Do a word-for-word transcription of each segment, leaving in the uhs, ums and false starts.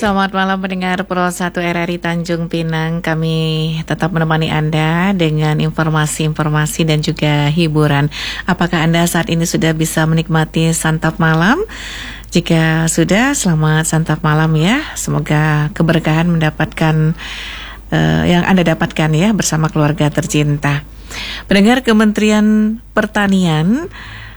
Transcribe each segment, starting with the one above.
Selamat malam pendengar Pro satu R R I Tanjung Pinang. Kami tetap menemani Anda dengan informasi-informasi dan juga hiburan. Apakah Anda saat ini sudah bisa menikmati santap malam? Jika sudah, selamat santap malam ya. Semoga keberkahan mendapatkan uh, yang Anda dapatkan ya bersama keluarga tercinta. Pendengar, Kementerian Pertanian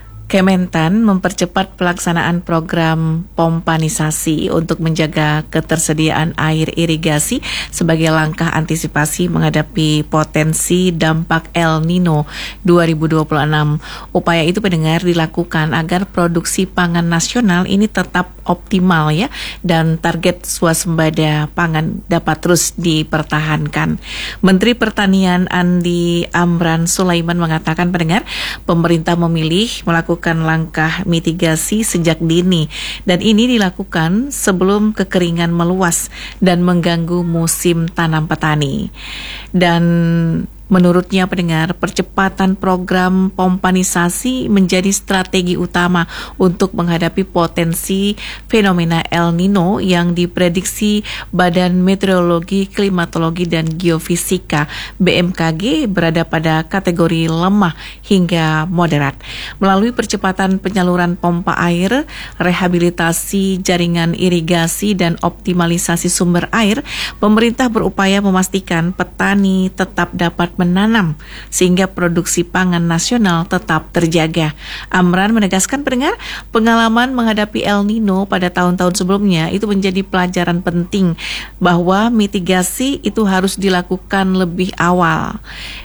Kementan mempercepat pelaksanaan program pompanisasi untuk menjaga ketersediaan air irigasi sebagai langkah antisipasi menghadapi potensi dampak El Nino dua ribu dua puluh enam. Upaya itu pendengar dilakukan agar produksi pangan nasional ini tetap optimal ya, dan target swasembada pangan dapat terus dipertahankan. Menteri Pertanian Andi Amran Sulaiman mengatakan pendengar, pemerintah memilih melakukan melakukan langkah mitigasi sejak dini, dan ini dilakukan sebelum kekeringan meluas dan mengganggu musim tanam petani. Dan menurutnya pendengar, percepatan program pompanisasi menjadi strategi utama untuk menghadapi potensi fenomena El Nino yang diprediksi Badan Meteorologi, Klimatologi dan Geofisika B M K G berada pada kategori lemah hingga moderat. Melalui percepatan penyaluran pompa air, rehabilitasi jaringan irigasi dan optimalisasi sumber air, pemerintah berupaya memastikan petani tetap dapat menanam sehingga produksi pangan nasional tetap terjaga. Amran menegaskan pendengar, pengalaman menghadapi El Nino pada tahun-tahun sebelumnya itu menjadi pelajaran penting bahwa mitigasi itu harus dilakukan lebih awal.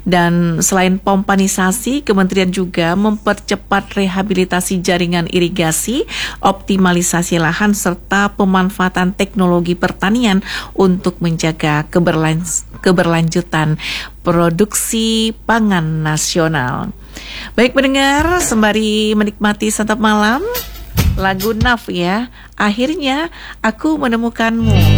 Dan selain pompanisasi, kementerian juga mempercepat rehabilitasi jaringan irigasi, optimalisasi lahan serta pemanfaatan teknologi pertanian untuk menjaga keberlanj- keberlanjutan produksi pangan nasional. Baik pendengar, sembari menikmati santap malam, lagu Naf ya, Akhirnya Aku Menemukanmu.